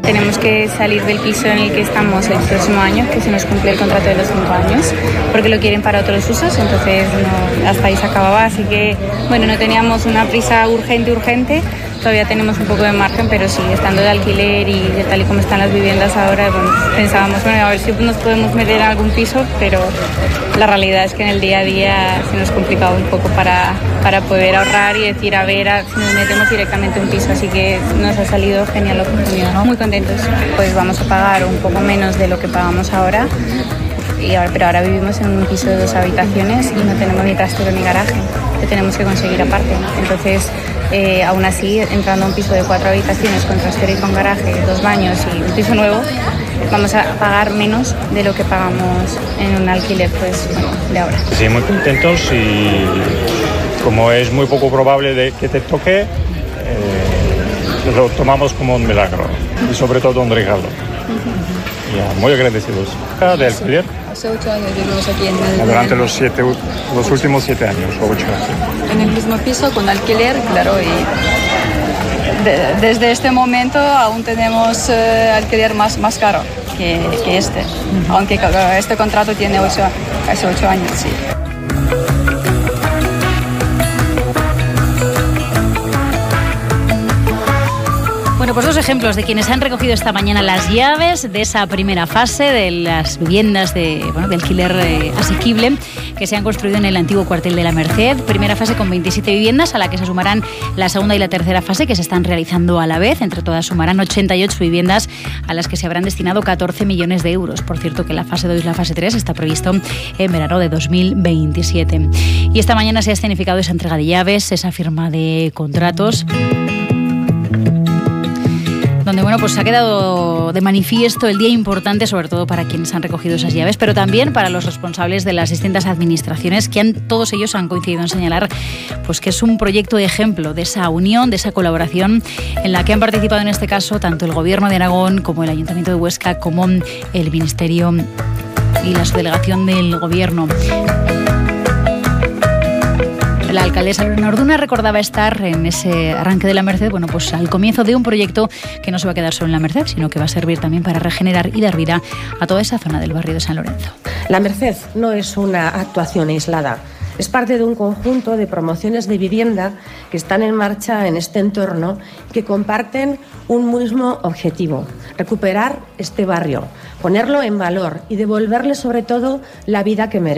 tenemos que salir del piso en el que estamos el próximo año, que se nos cumple el contrato de los 5 años, porque lo quieren para otros usos, entonces hasta ahí se acababa, así que bueno, no teníamos una prisa urgente, todavía tenemos un poco de margen, pero sí, estando de alquiler y de tal y como están las viviendas ahora, bueno, pensábamos, bueno, a ver si nos podemos meter en algún piso, pero la realidad es que en el día a día se nos complicaba un poco para poder ahorrar y decir, a ver, si nos metemos directamente en un piso, así que nos ha salido genial la oportunidad, ¿no? Muy contentos. Pues vamos a pagar un poco menos de lo que pagamos ahora, pero ahora vivimos en un piso de 2 habitaciones y no tenemos ni trastero ni garaje, que tenemos que conseguir aparte, ¿no? Entonces, aún así, entrando a un piso de 4 habitaciones con trastero y con garaje, 2 baños y un piso nuevo, vamos a pagar menos de lo que pagamos en un alquiler, pues, bueno, de ahora. Sí, muy contentos, y como es muy poco probable de que te toque, lo tomamos como un milagro y sobre todo un regalo. Ya, muy agradecidos. De alquiler. Hace 8 años vivimos aquí durante los últimos 7 años o 8 años. En el mismo piso con alquiler, claro, y desde este momento aún tenemos alquiler más caro que este, aunque este contrato tiene casi 8 años, sí. Bueno, pues 2 ejemplos de quienes han recogido esta mañana las llaves de esa primera fase de las viviendas de alquiler asequible que se han construido en el antiguo cuartel de la Merced. Primera fase con 27 viviendas, a la que se sumarán la segunda y la tercera fase, que se están realizando a la vez. Entre todas sumarán 88 viviendas a las que se habrán destinado 14 millones de euros. Por cierto, que la fase 2 y la fase 3 está previsto en verano de 2027. Y esta mañana se ha escenificado esa entrega de llaves, esa firma de contratos, donde pues se ha quedado de manifiesto el día importante, sobre todo para quienes han recogido esas llaves, pero también para los responsables de las distintas administraciones, que todos ellos han coincidido en señalar pues que es un proyecto de ejemplo de esa unión, de esa colaboración en la que han participado en este caso tanto el Gobierno de Aragón como el Ayuntamiento de Huesca, como el Ministerio y la subdelegación del Gobierno. La alcaldesa Lorena Orduna recordaba estar en ese arranque de la Merced, pues al comienzo de un proyecto que no se va a quedar solo en la Merced, sino que va a servir también para regenerar y dar vida a toda esa zona del barrio de San Lorenzo. La Merced no es una actuación aislada. Es parte de un conjunto de promociones de vivienda que están en marcha en este entorno y que comparten un mismo objetivo: recuperar este barrio, ponerlo en valor y devolverle sobre todo la vida que merece.